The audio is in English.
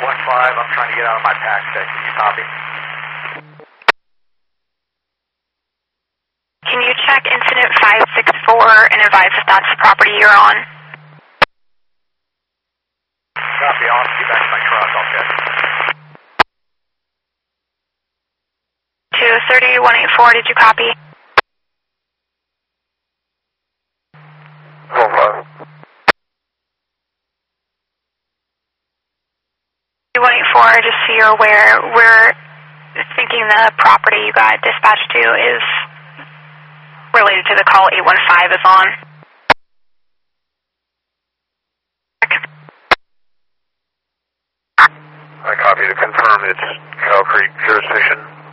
I'm trying to get out of my pack station. You copy? Can you check incident 564 and advise if that's the property you're on? Copy. I'll have to get back to my truck. I'll check. 230-184, did you copy? 184, just so you're aware, we're thinking the property you got dispatched to is related to the call 815 is on. I copy to confirm it's Cow Creek jurisdiction.